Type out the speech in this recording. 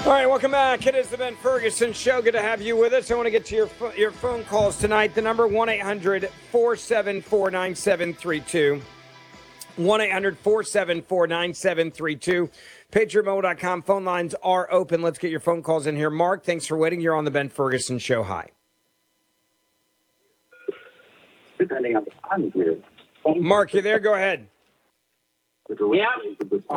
All right, welcome back. It is the Ben Ferguson Show. Good to have you with us. I want to get to your phone calls tonight. The number 1-800-474-9732. 1-800-474-9732. PatriotMobile.com. Phone lines are open. Let's get your phone calls in here. Mark, thanks for waiting. You're on the Ben Ferguson Show. Hi. Depending on the time period. Mark, you there? Go ahead. Yeah.